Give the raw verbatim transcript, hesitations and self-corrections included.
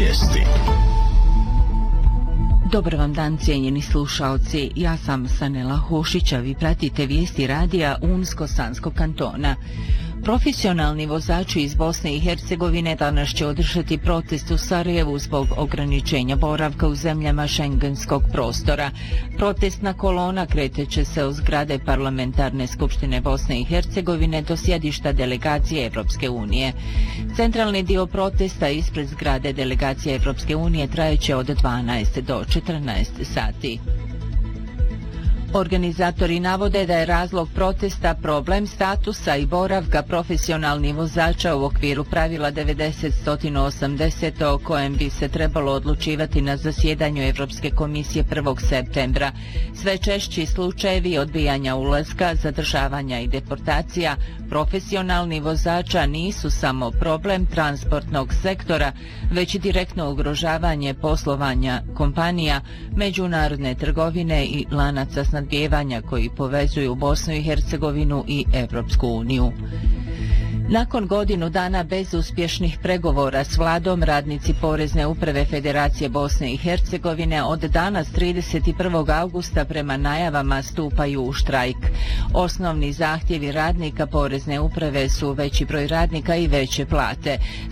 Vijesti. Dobar vam dan, cijenjeni slušaoci. Ja sam Sanela Hošić, a vi pratite vijesti radija Unsko-Sanskog kantona. Profesionalni vozači iz Bosne i Hercegovine danas će održati protest u Sarajevu zbog ograničenja boravka u zemljama šengenskog prostora. Protestna kolona kreteće se od zgrade Parlamentarne skupštine Bosne i Hercegovine do sjedišta delegacije Evropske unije. Centralni dio protesta ispred zgrade delegacije Evropske unije trajeće od dvanaest do četrnaest sati. Organizatori navode da je razlog protesta problem statusa i boravka profesionalnih vozača u okviru pravila devedeset osamdeset o kojem bi se trebalo odlučivati na zasjedanju Evropske komisije prvog septembra. Sve češći slučajevi odbijanja ulaska, zadržavanja i deportacija profesionalnih vozača nisu samo problem transportnog sektora, već i direktno ugrožavanje poslovanja kompanija, međunarodne trgovine i lanaca snadbijevanja koji povezuju Bosnu i Hercegovinu i Evropsku uniju. Nakon godinu dana bezuspješnih pregovora s vladom, radnici Porezne uprave Federacije Bosne i Hercegovine od danas trideset prvog augusta prema najavama stupaju u štrajk. Osnovni zahtjevi radnika Porezne uprave su veći broj radnika i veće plate.